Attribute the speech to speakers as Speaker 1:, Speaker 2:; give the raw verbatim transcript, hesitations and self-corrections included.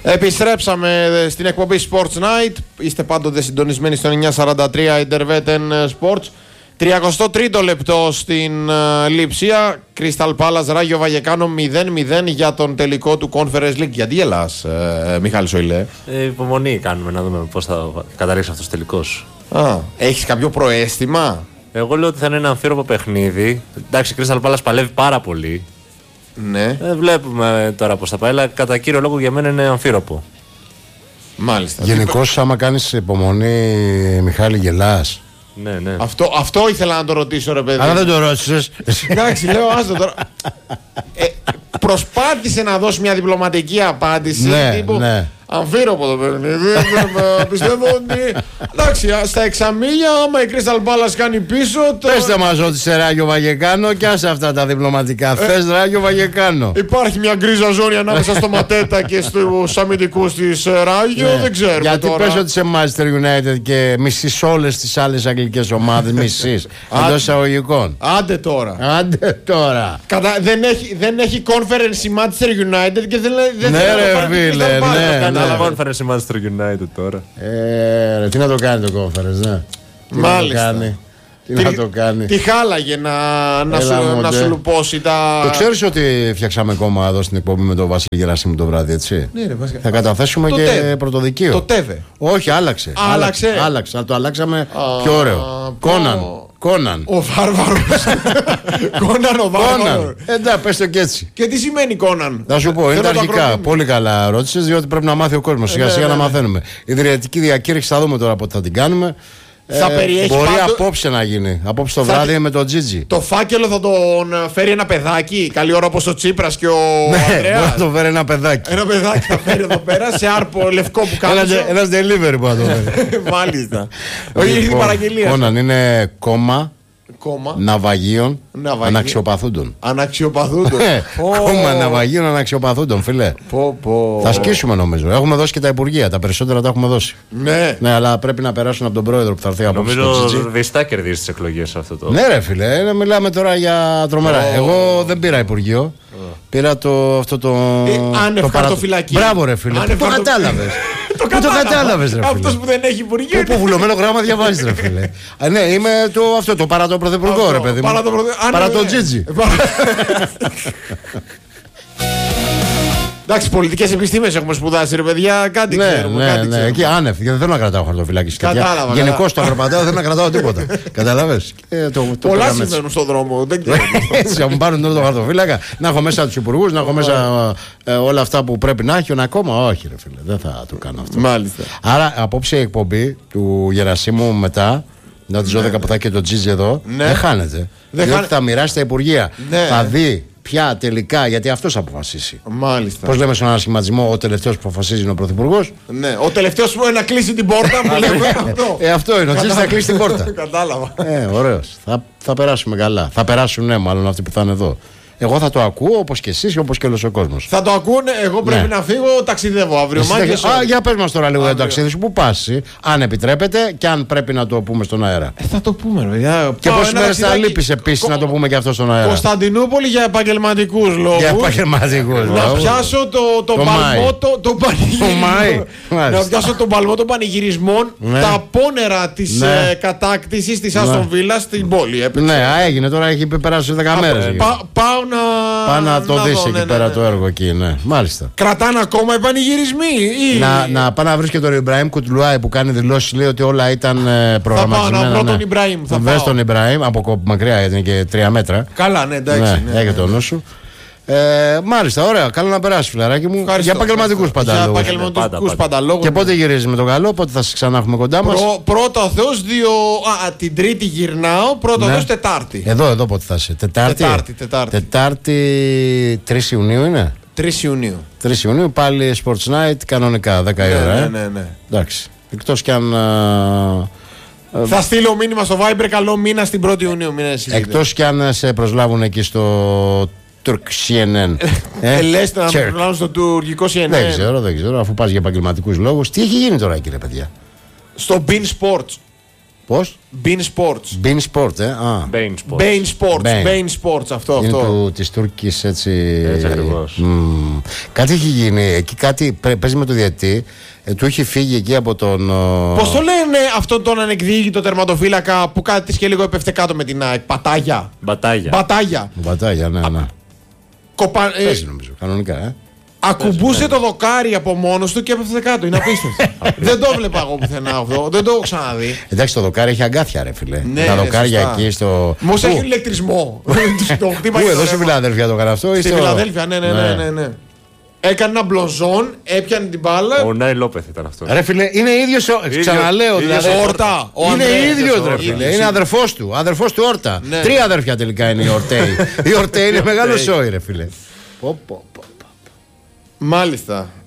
Speaker 1: Επιστρέψαμε στην εκπομπή Sports Night. Είστε πάντοτε συντονισμένοι στο εννιακόσια σαράντα τρία Interveten Sports. τριάντα τρία λεπτό στην uh, Λειψία. Crystal Palace Ράγιο Βαγεκάνο μηδέν μηδέν για τον τελικό του Conference League. Γιατί γελάς, ε, Μιχάλη Σοηλέ?
Speaker 2: Ε, υπομονή κάνουμε να δούμε πώς θα καταρρίξει αυτός τελικός.
Speaker 1: Α, έχεις κάποιο προαίσθημα?
Speaker 2: Εγώ λέω ότι θα είναι ένα αμφίροπο παιχνίδι. Εντάξει, Crystal Palace παλεύει πάρα πολύ.
Speaker 1: Ναι.
Speaker 2: Ε, βλέπουμε τώρα πώς θα πάει, αλλά κατά κύριο λόγο για μένα είναι αμφίροπο.
Speaker 1: Μάλιστα.
Speaker 3: Γενικώς, άμα κάνεις υπομονή, Μιχάλη, γελάς.
Speaker 2: Ναι, ναι.
Speaker 1: Αυτό, αυτό ήθελα να το ρωτήσω, ρε παιδί.
Speaker 3: Αλλά δεν το ρώτησες.
Speaker 1: Εντάξει, λέω, άστο τώρα. Ε, προσπάθησε να δώσει μια διπλωματική απάντηση.
Speaker 3: Ναι,
Speaker 1: τύπου,
Speaker 3: ναι.
Speaker 1: αμφίροπο το παιχνίδι. Πιστεύω ότι. Εντάξει, στα εξαμίλια, άμα η Crystal Palace κάνει πίσω. Το...
Speaker 3: Πέστε μας ότι σε Ράγιο Βαγεκάνο και άσε αυτά τα διπλωματικά. Ε, Θες Ράγιο Βαγεκάνο.
Speaker 1: Υπάρχει μια γκρίζα ζώνη ανάμεσα στο Ματέτα και στους αμυντικούς της Ράγιο. Ναι. Δεν ξέρουμε.
Speaker 3: Γιατί
Speaker 1: τώρα.
Speaker 3: πες ότι σε Manchester United και μισείς όλες τις άλλες αγγλικές ομάδες. Μισείς. Εντός εισαγωγικών.
Speaker 1: Άντε τώρα.
Speaker 3: Άντε τώρα.
Speaker 1: Κατα... Δεν, έχει, δεν έχει conference η Manchester United και δεν, δεν
Speaker 3: ναι,
Speaker 1: θέλει
Speaker 3: ρε,
Speaker 1: να το
Speaker 3: φίλε,
Speaker 1: πάρει.
Speaker 3: ναι,
Speaker 2: Κάνει
Speaker 3: ναι.
Speaker 2: άλλο conference η Manchester United τώρα.
Speaker 3: Ε, ρε, τι να το κάνει το conference, ναι. Τι
Speaker 1: Μάλιστα.
Speaker 3: να το κάνει. Τι,
Speaker 1: τι
Speaker 3: να το κάνει.
Speaker 1: Τι χάλαγε να, να,
Speaker 3: Έλα,
Speaker 1: σου, να σου λουπώσει τα.
Speaker 3: Το ξέρεις ότι φτιάξαμε κόμμα εδώ στην εκπομπή με τον Βασίλη Γερασίμου το βράδυ, έτσι.
Speaker 1: Ναι, ρε,
Speaker 3: θα καταθέσουμε
Speaker 1: το
Speaker 3: και
Speaker 1: τεβ.
Speaker 3: πρωτοδικείο.
Speaker 1: Το ΤΕΒΕ.
Speaker 3: Όχι, άλλαξε.
Speaker 1: Άλλαξε.
Speaker 3: Άλλαξε. Αλλά το αλλάξαμε
Speaker 1: Α,
Speaker 3: πιο ωραίο.
Speaker 1: πω...
Speaker 3: Κόναν. Κόναν.
Speaker 1: Ο Βάρβαρος. Κόναν ο Βάρβαρος.
Speaker 3: Εντάξει, πες το και έτσι.
Speaker 1: Και τι σημαίνει Κόναν?
Speaker 3: Θα σου πω, είναι τα αρχικά.
Speaker 1: ακρονίμια.
Speaker 3: Πολύ καλά ρώτησες, διότι πρέπει να μάθει ο κόσμος. Σιγά σιγά να μαθαίνουμε. Η ιδρυατική διακήρυξη θα δούμε τώρα πότε θα την κάνουμε.
Speaker 1: Θα
Speaker 3: ε,
Speaker 1: περιέχει
Speaker 3: μπορεί
Speaker 1: πάντο...
Speaker 3: απόψε να γίνει. Απόψε το
Speaker 1: θα...
Speaker 3: βράδυ με τον Τζίτζι.
Speaker 1: Το φάκελο θα τον φέρει ένα παιδάκι. Καλή ώρα όπως ο Τσίπρας και ο
Speaker 3: Ναι,
Speaker 1: Ανδρέας.
Speaker 3: μπορεί να το φέρει ένα παιδάκι.
Speaker 1: Ένα παιδάκι θα φέρει εδώ πέρα σε άρπο λευκό που κάνει.
Speaker 3: Ένας delivery που θα το φέρει.
Speaker 1: Μάλιστα. Όχι, είναι η παραγγελία.
Speaker 3: Κόναν είναι κόμμα
Speaker 1: Κόμμα.
Speaker 3: ναυαγίων
Speaker 1: Ναυαγίων.
Speaker 3: αναξιοπαθούντων.
Speaker 1: Αναξιοπαθούντων.
Speaker 3: Κόμμα ναυαγίων αναξιοπαθούντων, φίλε.
Speaker 1: Πω, πω.
Speaker 3: Θα σκίσουμε νομίζω. Έχουμε δώσει και τα υπουργεία. Τα περισσότερα τα έχουμε δώσει.
Speaker 1: Ναι.
Speaker 3: Ναι, αλλά πρέπει να περάσουν από τον πρόεδρο που θα έρθει απόψε.
Speaker 2: Νομίζω βιστά κερδίζει τις εκλογές αυτό το.
Speaker 3: Ναι, ρε φίλε, ε, μιλάμε τώρα για τρομερά.
Speaker 1: Oh.
Speaker 3: Εγώ δεν πήρα υπουργείο. Oh. Πήρα το, αυτό το.
Speaker 1: Ε, άνευ χαρτοφυλακή.
Speaker 3: Μπράβο, ρε φίλε.
Speaker 1: Άνευ
Speaker 3: Το
Speaker 1: χαρτο...
Speaker 3: κατάλαβε.
Speaker 1: Το
Speaker 3: το κατάλαβε, ρε φίλε.
Speaker 1: Αυτό που δεν έχει υπουργείο.
Speaker 3: Πού βουλωμένο γράμμα διαβάζει, ρε φίλε. Α, ναι, είμαι το, αυτό το παρά το πρωθυπουργό, ρε παιδί μου.
Speaker 1: Παρά το, πρωθε...
Speaker 3: παρά το
Speaker 1: ναι.
Speaker 3: Τζίτζι.
Speaker 1: Εντάξει, πολιτικές επιστήμες έχουμε σπουδάσει, ρε παιδιά. Κάτι
Speaker 3: ναι,
Speaker 1: ξέρουμε.
Speaker 3: ναι,
Speaker 1: κάτι
Speaker 3: ναι,
Speaker 1: ξέρουμε.
Speaker 3: εκεί άνευ. Γιατί δεν θέλω να κρατάω χαρτοφυλάκι.
Speaker 1: Κατάλαβα.
Speaker 3: Γενικώ το αγροπαντάω δεν θέλω να κρατάω τίποτα. Κατάλαβε.
Speaker 1: Πολλά συμβαίνουν στον δρόμο. Δεν ξέρω.
Speaker 3: Έτσι, θα μου πάρουν τώρα το χαρτοφύλακα, να έχω μέσα του υπουργού, να έχω μέσα ε, όλα αυτά που πρέπει να έχει. Ένα ακόμα, όχι, ρε φίλε, δεν θα το κάνω αυτό.
Speaker 1: Μάλιστα.
Speaker 3: Άρα, απόψε η εκπομπή του Γερασίμου μετά, να τη δώδεκα που θα έχει και το Τζίτζι εδώ,
Speaker 1: ναι.
Speaker 3: δεν χάνεται.
Speaker 1: Δεν
Speaker 3: διότι
Speaker 1: χάνε...
Speaker 3: θα μοιράσει τα υπουργεία.
Speaker 1: Ναι.
Speaker 3: Θα δει πια τελικά, γιατί αυτό θα αποφασίσει.
Speaker 1: Μάλιστα.
Speaker 3: Πώς λέμε στον ανασχηματισμό, ο τελευταίος που αποφασίζει είναι ο πρωθυπουργός.
Speaker 1: Ναι, ο τελευταίος που είναι να κλείσει την πόρτα που λέμε αυτό.
Speaker 3: Ε, αυτό είναι, ο Τζίτζι θα κλείσει την πόρτα.
Speaker 1: Κατάλαβα.
Speaker 3: Ε, ωραίος. Θα, θα περάσουμε καλά. Θα περάσουν, ναι, μάλλον αυτοί που θα είναι εδώ. Εγώ θα το ακούω όπως και εσείς, όπως και όλος ο κόσμος.
Speaker 1: Θα το ακούνε, εγώ πρέπει
Speaker 3: Ναι.
Speaker 1: να φύγω, ταξιδεύω αύριο.
Speaker 3: Εσύ
Speaker 1: Μάγκες,
Speaker 3: θα... Α, για πες μας τώρα λίγο για το
Speaker 1: Αύριο.
Speaker 3: ταξίδι σου, που πας, αν επιτρέπετε και αν πρέπει να το πούμε στον αέρα.
Speaker 1: Ε, θα το πούμε, ρε παιδιά.
Speaker 3: Και
Speaker 1: Πάω
Speaker 3: πόσες
Speaker 1: ένα
Speaker 3: μέρες θα
Speaker 1: ταξιδάκι-
Speaker 3: λείπεις επίσης
Speaker 1: Κο-
Speaker 3: να το πούμε και αυτό στον αέρα.
Speaker 1: Κωνσταντινούπολη για επαγγελματικούς λόγους.
Speaker 3: Για επαγγελματικούς
Speaker 1: Να
Speaker 3: λόγους.
Speaker 1: πιάσω το, το,
Speaker 3: Το
Speaker 1: παλμό
Speaker 3: Μάη.
Speaker 1: το, το πανηγυρισμό.
Speaker 3: Μάη. Μάλιστα.
Speaker 1: Να πιάσω τον παλμό των πανηγυρισμών,
Speaker 3: Ναι.
Speaker 1: τα πόνερα της
Speaker 3: Ναι.
Speaker 1: ε, κατάκτησης της Άστον Βίλα στην πόλη. έπαιξε.
Speaker 3: Ναι, α, έγινε τώρα, έχει περάσει δέκα μέρες.
Speaker 1: Ε, πα- πάω να.
Speaker 3: Πάω να το δεις
Speaker 1: δω,
Speaker 3: εκεί
Speaker 1: ναι,
Speaker 3: πέρα
Speaker 1: ναι,
Speaker 3: το
Speaker 1: ναι.
Speaker 3: έργο εκεί, ναι. Μάλιστα.
Speaker 1: Κρατάνε ακόμα οι πανηγυρισμοί. Ή...
Speaker 3: Να, να πάει να βρει και τον Ιμπραήμ Κουτλουάη που κάνει δηλώσει, λέει ότι όλα ήταν ε,
Speaker 1: Θα
Speaker 3: προγραμματισμένα.
Speaker 1: πάω να βρω
Speaker 3: ναι.
Speaker 1: τον Ιμπραήμ. Θα
Speaker 3: Βρες
Speaker 1: πάω.
Speaker 3: τον Ιμπραήμ από κο- μακριά, γιατί είναι και τρία μέτρα.
Speaker 1: Καλά, ναι, εντάξει.
Speaker 3: Ναι,
Speaker 1: ναι,
Speaker 3: έχει
Speaker 1: ναι.
Speaker 3: το νου σου. Ε, μάλιστα, ωραία. Καλό να περάσει, φιλαράκι μου.
Speaker 1: Ευχαριστώ,
Speaker 3: Για επαγγελματικού
Speaker 1: ευχαριστώ. Για
Speaker 3: πανταλόγους.
Speaker 1: επαγγελματικούς
Speaker 2: Πάντα,
Speaker 1: πανταλόγους.
Speaker 3: Και πότε γυρίζει με τον καλό, πότε θα σε ξανά έχουμε κοντά μα.
Speaker 1: Πρω, πρώτα ο Θεός, δύο. Α, την Τρίτη γυρνάω, πρώτα ο
Speaker 3: Ναι.
Speaker 1: Θεός Τετάρτη.
Speaker 3: Εδώ, εδώ πότε θα είσαι. Τετάρτη.
Speaker 1: Τετάρτη, Τετάρτη.
Speaker 3: Τετάρτη τρεις Ιουνίου είναι.
Speaker 1: τρεις Ιουνίου.
Speaker 3: τρεις Ιουνίου πάλι Sports Night κανονικά, δέκα η
Speaker 1: Ναι,
Speaker 3: ώρα.
Speaker 1: ναι,
Speaker 3: ε.
Speaker 1: ναι, ναι.
Speaker 3: Εντάξει. Εκτός κι αν. α,
Speaker 1: Θα στείλω μήνυμα στο Viber, καλό μήνα στην πρώτη Ιουνίου. Μην ανησυχείτε.
Speaker 3: Εκτός κι αν σε προσλάβουν εκεί στο Turk σι εν εν.
Speaker 1: Ε, λες να
Speaker 3: Turk.
Speaker 1: με προλάβουν στο τουρκικό σι εν εν.
Speaker 3: Δεν ξέρω, δεν ξέρω, αφού πας για επαγγελματικούς λόγους. Τι έχει γίνει τώρα εκεί, ρε παιδιά.
Speaker 1: Στο Bean Sports.
Speaker 3: Πώς?
Speaker 1: Bean Sports.
Speaker 3: Bean Sport, ε. Α.
Speaker 2: Bain Sports.
Speaker 1: Bain Sports.
Speaker 3: Bain.
Speaker 1: Bain Sports, αυτό.
Speaker 3: Είναι
Speaker 1: αυτό.
Speaker 3: του, της Τούρκης έτσι.
Speaker 2: Έτσι ακριβώς.
Speaker 3: Μμμ. Κάτι έχει γίνει. Εκεί κάτι πρέ- παίζει με το διαιτητή. Ε, του έχει φύγει εκεί από τον.
Speaker 1: Πώς το λένε αυτόν τον ανεκδίκητο τερματοφύλακα που κάτι της και λίγο έπεφτε κάτω με την ΑΕΚ? Πατάγια.
Speaker 2: Μπατάγια.
Speaker 1: Μπατάγια.
Speaker 3: Μπατάγια, ναι, ναι.
Speaker 1: Κοπα... ε,
Speaker 3: Παίζει νομίζω, κανονικά, ε.
Speaker 1: ακουμπούσε το δοκάρι από μόνος του και έπεφτε κάτω. Είναι απίστευτο. Δεν το βλέπα εγώ πουθενά αυτό. Δεν το έχω ξαναδεί.
Speaker 3: Εντάξει, το δοκάρι έχει αγκάθια, ρε φιλέ.
Speaker 1: Ναι,
Speaker 3: Τα
Speaker 1: ναι,
Speaker 3: δοκάρια
Speaker 1: σωστά.
Speaker 3: εκεί στο.
Speaker 1: Μήπως
Speaker 3: Πού?
Speaker 1: έχει ηλεκτρισμό. Το χτύπα
Speaker 3: Πού,
Speaker 1: και
Speaker 3: εδώ
Speaker 1: το
Speaker 3: στη
Speaker 1: ρεύμα.
Speaker 3: Φιλαδέλφια το έκανε αυτό, ή
Speaker 1: Στη
Speaker 3: στο-
Speaker 1: Φιλαδέλφια, ναι, ναι, ναι, ναι, ναι. Έκανε ένα μπλοζόν, έπιανε την μπάλα.
Speaker 2: Ο Νάι Λόπεθ ήταν αυτό.
Speaker 3: Ρε φίλε, είναι ίδιος ο.
Speaker 2: Ίδιος-
Speaker 3: Ξαναλέω,
Speaker 2: ίδιος
Speaker 3: δηλαδή.
Speaker 2: ο
Speaker 1: Όρτα. Ο
Speaker 3: Είναι
Speaker 1: Ανδρέας,
Speaker 3: ίδιος,
Speaker 1: ο
Speaker 3: ρε
Speaker 1: ίδιος.
Speaker 3: φίλε. Είναι αδερφός του. Αδερφός του Όρτα.
Speaker 1: Ναι.
Speaker 3: Τρία αδέρφια τελικά είναι οι Ορτέοι. Οι Ορτέοι είναι μεγάλο σόι, ρε φίλε. Πω, πω, πω.
Speaker 1: Μάλιστα.